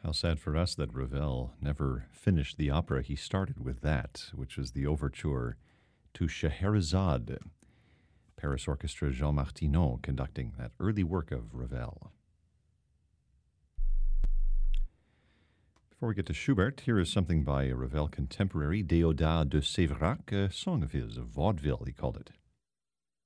How sad for us that Ravel never finished the opera he started with that, which was the overture to Scheherazade. Paris Orchestra Jean Martineau conducting that early work of Ravel. Before we get to Schubert, here is something by a Ravel contemporary, Déodat de Séverac, a song of his, a vaudeville, he called it.